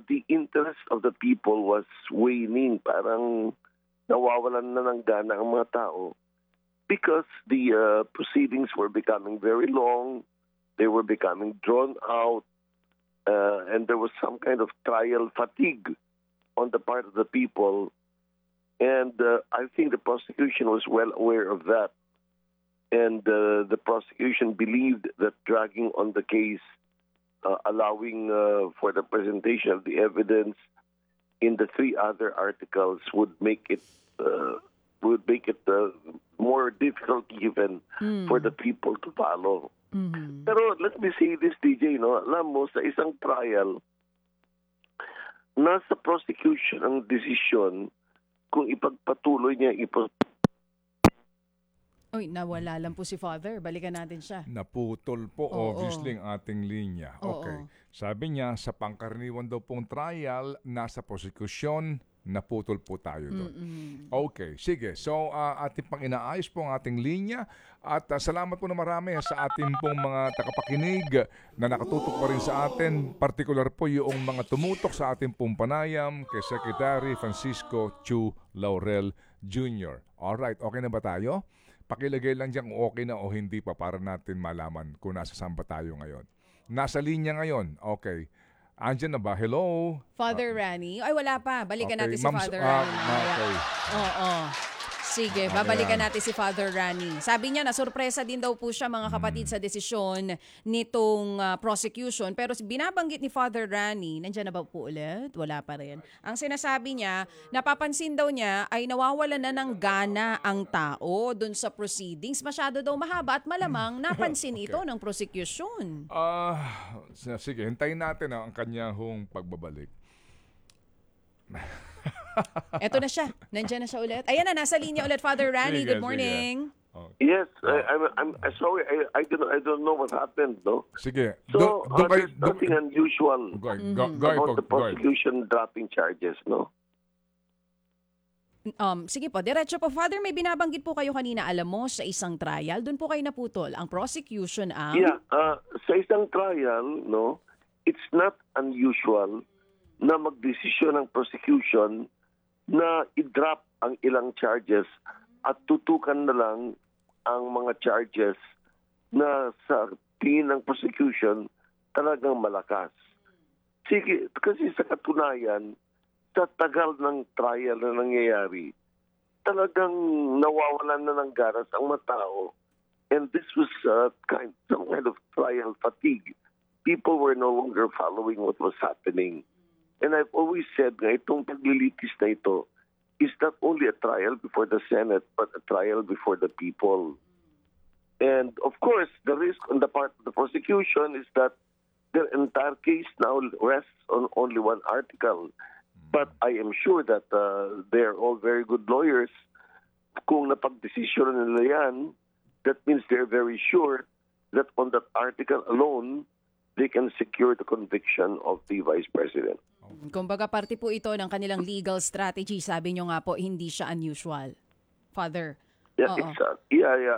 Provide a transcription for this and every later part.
the interest of the people was waning. Parang nawawalan na ng gana ang mga tao because the proceedings were becoming very long. They were becoming drawn out. And there was some kind of trial fatigue on the part of the people. And I think the prosecution was well aware of that. And the prosecution believed that dragging on the case, allowing for the presentation of the evidence in the three other articles would make it more difficult even for the people to follow. Pero let me say this, DJ, no? Alam mo, sa isang trial, nasa prosecution ang desisyon kung ipagpatuloy niya Uy, nawala lang po si Father. Balikan natin siya. Naputol po, obviously, ang ating linya. Okay. Sabi niya, sa pangkaraniwan daw pong trial, nasa prosecution, naputol po tayo doon. Okay, sige. So, ating pang inaayos po ang ating linya at salamat po na marami sa ating pong mga tagapakinig na nakatutok pa rin sa atin. Partikular po yung mga tumutok sa ating pong panayam kay Secretary Francisco Chu Laurel Jr. Alright, okay na ba tayo? Pakilagay lang dyan kung okay na o hindi pa para natin malaman kung nasa saan ba tayo ngayon. Nasa linya ngayon, okay. Andiyan na ba? Hello? Father Rani? Ay, wala pa. Balikan natin si Father Rani. Okay. Oo. Sige, babalikan natin si Father Rani. Sabi niya, nasurpresa din daw po siya, mga kapatid, sa desisyon nitong prosecution. Pero binabanggit ni Father Rani, nandiyan na ba po ulit? Wala pa rin. Ang sinasabi niya, napapansin daw niya ay nawawala na ng gana ang tao dun sa proceedings. Masyado daw mahaba at malamang napansin ito ng prosecution. Sige, hintayin natin ang kanyang pagbabalik. Eto na siya. Nandiyan na siya ulit. Ayan na, nasa linya ulit. Father Rani, good morning. Yes, I'm sorry. I don't know what happened, no? Sige. So, there's nothing unusual about the prosecution dropping charges, no? Sige po, diretso po. Father, may binabanggit po kayo kanina, alam mo, sa isang trial. Doon po kayo naputol. Ang prosecution ang... Yeah, sa isang trial, no, it's not unusual na magdesisyon ng prosecution na i-drop ang ilang charges at tutukan na lang ang mga charges na sa tingin ng prosecution talagang malakas. Sige, kasi sa katunayan, sa tagal ng trial na nangyayari, talagang nawawalan na ng garas ang mga tao. And this was some kind of trial fatigue. People were no longer following what was happening. And I've always said na itong paglilitis na ito is not only a trial before the Senate, but a trial before the people. And of course, the risk on the part of the prosecution is that their entire case now rests on only one article. But I am sure that they're all very good lawyers. Kung napag-desisyon nila yan, that means they're very sure that on that article alone, they can secure the conviction of the Vice President. Kumbaga, parte po ito ng kanilang legal strategy. Sabi nyo nga po, hindi siya unusual. Father. Yeah, yeah.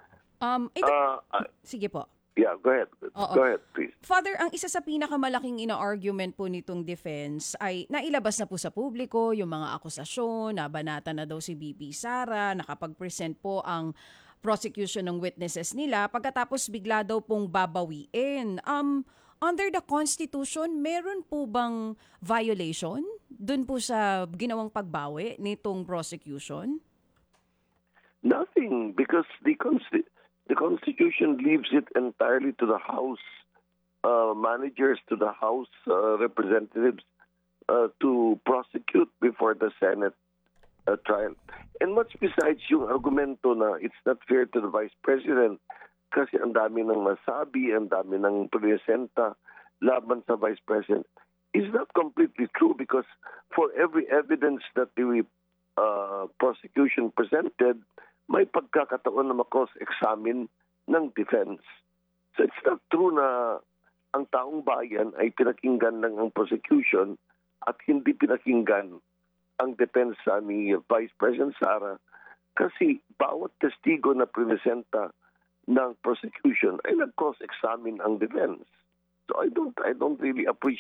Sige po. Yeah, go ahead. Go ahead, please. Father, ang isa sa pinakamalaking ina-argument po nitong defense ay nailabas na po sa publiko yung mga akusasyon, nabanata na daw si BP Sara, nakapag-present po ang prosecution ng witnesses nila, pagkatapos bigla daw pong babawiin. Under the Constitution, meron po bang violation dun po sa ginawang pagbawi nitong prosecution? Nothing, because the Constitution leaves it entirely to the House managers, to the House representatives to prosecute before the Senate trial. And much besides yung argumento na it's not fair to the Vice President kasi ang dami ng masabi, ang dami ng presenta laban sa Vice President is not completely true because for every evidence that the prosecution presented, may pagkakataon na ma-cross-examine ng defense. So it's not true na ang taong bayan ay pinakinggan lang ang prosecution at hindi pinakinggan ang depensa ni Vice President Sara kasi bawat testigo na presenta ng prosecution ay nag-cross-examine ang defense. So I don't really appreciate